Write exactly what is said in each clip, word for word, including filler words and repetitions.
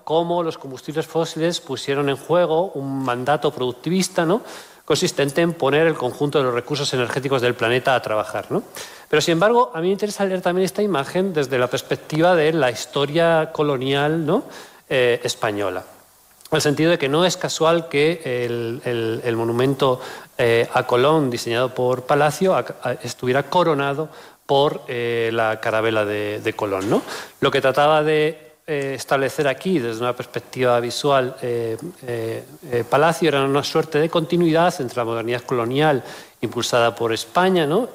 cómo los combustibles fósiles pusieron en juego un mandato productivista, ¿no?, consistente en poner el conjunto de los recursos energéticos del planeta a trabajar, ¿no? Pero, sin embargo, a mí me interesa leer también esta imagen desde la perspectiva de la historia colonial, ¿no?, eh, española. En el sentido de que no es casual que el, el, el monumento eh, a Colón, diseñado por Palacio, a, a, estuviera coronado por eh, la carabela de, de Colón, ¿no? Lo que trataba de eh, establecer aquí, desde una perspectiva visual, eh, eh, eh, Palacio, era una suerte de continuidad entre la modernidad colonial impulsada por España, ¿no?,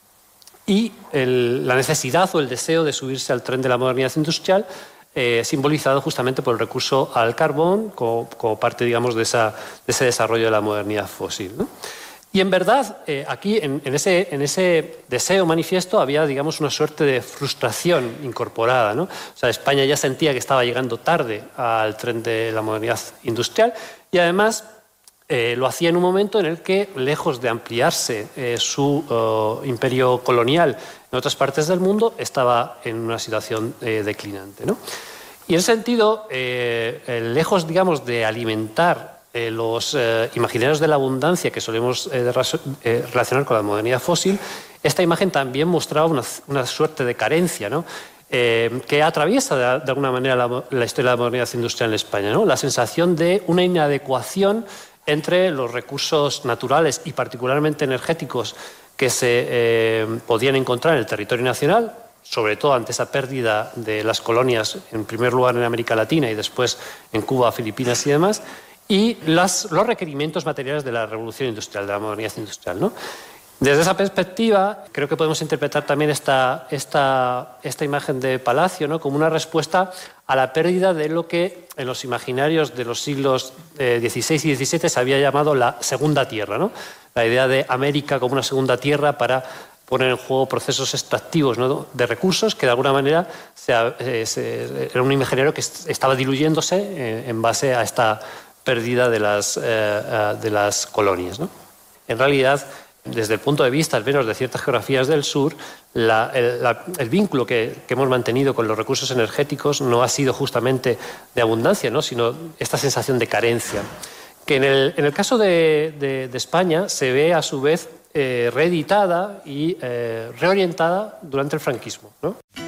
y el, la necesidad o el deseo de subirse al tren de la modernidad industrial, Eh, simbolizado justamente por el recurso al carbón como, como parte, digamos, de, esa, de ese desarrollo de la modernidad fósil, ¿no? Y en verdad, eh, aquí en, en, ese, en ese deseo manifiesto había, digamos, una suerte de frustración incorporada, ¿no? O sea, España ya sentía que estaba llegando tarde al tren de la modernidad industrial y además eh, lo hacía en un momento en el que, lejos de ampliarse eh, su uh, imperio colonial en otras partes del mundo, estaba en una situación eh, declinante, ¿no? Y en ese sentido, eh, eh, lejos, digamos, de alimentar eh, los eh, imaginarios de la abundancia que solemos eh, eh, relacionar con la modernidad fósil, esta imagen también mostraba una, una suerte de carencia, ¿no?, eh, que atraviesa de, de alguna manera la, la historia de la modernidad industrial en España, ¿no? La sensación de una inadecuación entre los recursos naturales y particularmente energéticos que se eh, podían encontrar en el territorio nacional, sobre todo ante esa pérdida de las colonias, en primer lugar en América Latina y después en Cuba, Filipinas y demás, y las, los requerimientos materiales de la revolución industrial, de la modernidad industrial, ¿no? Desde esa perspectiva, creo que podemos interpretar también esta, esta, esta imagen de Palacio, ¿no?, como una respuesta a la pérdida de lo que en los imaginarios de los siglos eh, dieciséis y diecisiete se había llamado la Segunda Tierra, ¿no? La idea de América como una segunda tierra para poner en juego procesos extractivos, ¿no?, de recursos que de alguna manera se, eh, se, era un imaginario que estaba diluyéndose eh, en base a esta pérdida de las, eh, de las colonias, ¿no? En realidad, desde el punto de vista, al menos de ciertas geografías del sur, la, el, la, el vínculo que, que hemos mantenido con los recursos energéticos no ha sido justamente de abundancia, ¿no?, sino esta sensación de carencia, que en el, en el caso de, de, de España se ve a su vez eh, reeditada y eh, reorientada durante el franquismo, ¿no?